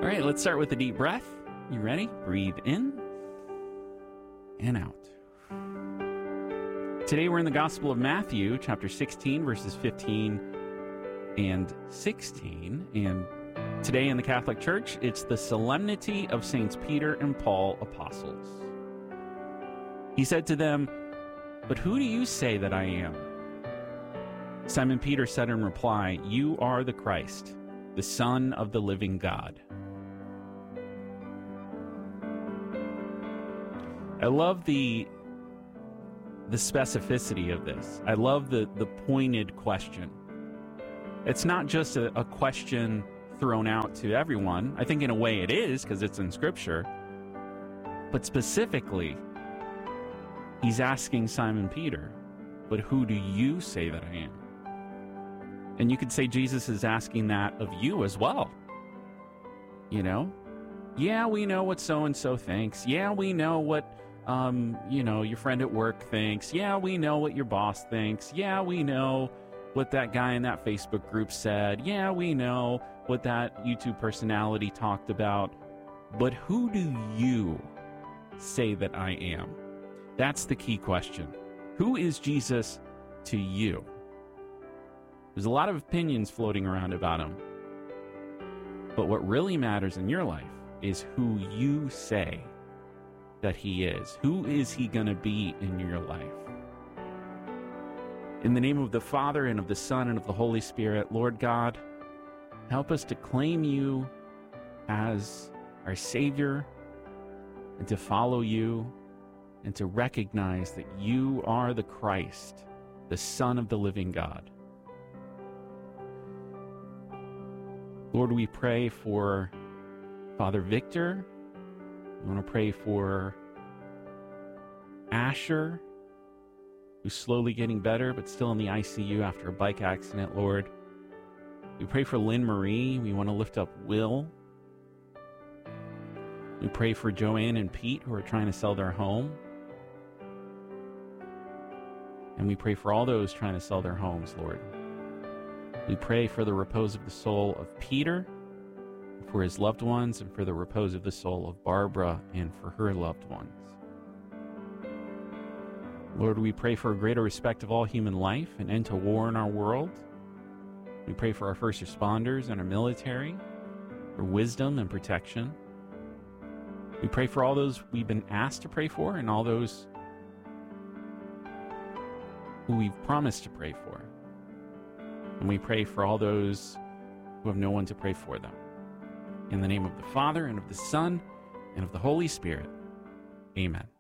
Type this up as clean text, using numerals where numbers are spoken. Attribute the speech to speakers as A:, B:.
A: All right, let's start with a deep breath. You ready? Breathe in and out. Today we're in the Gospel of Matthew, chapter 16, verses 15 and 16. And today in the Catholic Church, it's the Solemnity of Saints Peter and Paul, Apostles. He said to them, "But who do you say that I am?" Simon Peter said in reply, "You are the Christ, the Son of the living God." I love the specificity of this. I love the pointed question. It's not just a question thrown out to everyone. I think in a way it is, because it's in Scripture. But specifically, he's asking Simon Peter, "But who do you say that I am?" And you could say Jesus is asking that of you as well. You know? Yeah, we know what so-and-so thinks. Yeah, we know what your friend at work thinks. Yeah, we know what your boss thinks. Yeah, we know what that guy in that Facebook group said. Yeah, we know what that YouTube personality talked about. But who do you say that I am? That's the key question. Who is Jesus to you? There's a lot of opinions floating around about him. But what really matters in your life is who you say that he is. Who is he going to be in your life? In the name of the Father, and of the Son, and of the Holy Spirit, Lord God, help us to claim you as our Savior, and to follow you, and to recognize that you are the Christ, the Son of the living God. Lord, we pray for Father Victor. We want to pray for Asher, who's slowly getting better, but still in the ICU after a bike accident, Lord. We pray for Lynn Marie. We want to lift up Will. We pray for Joanne and Pete, who are trying to sell their home. And we pray for all those trying to sell their homes, Lord. We pray for the repose of the soul of Peter, for his loved ones, and for the repose of the soul of Barbara and for her loved ones. Lord, we pray for a greater respect of all human life, an end to war in our world. We pray for our first responders and our military, for wisdom and protection. We pray for all those we've been asked to pray for and all those who we've promised to pray for. And we pray for all those who have no one to pray for them. In the name of the Father, and of the Son, and of the Holy Spirit. Amen.